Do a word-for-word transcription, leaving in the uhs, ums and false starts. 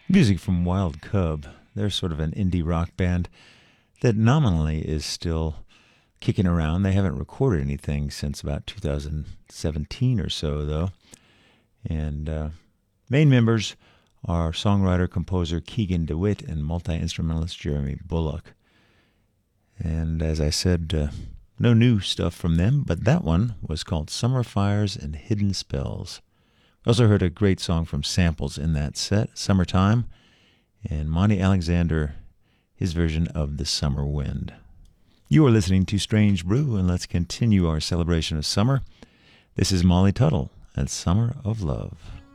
Music from Wild Cub. They're sort of an indie rock band that nominally is still kicking around. They haven't recorded anything since about two thousand seventeen or so, though. And uh, main members are songwriter, composer Keegan DeWitt and multi-instrumentalist Jeremy Bullock. And as I said, uh, no new stuff from them, but that one was called Summer Fires and Hidden Spells. We also heard a great song from Samples in that set, Summertime, and Monty Alexander, his version of The Summer Wind. You are listening to Strange Brew, and let's continue our celebration of summer. This is Molly Tuttle at Summer of Love.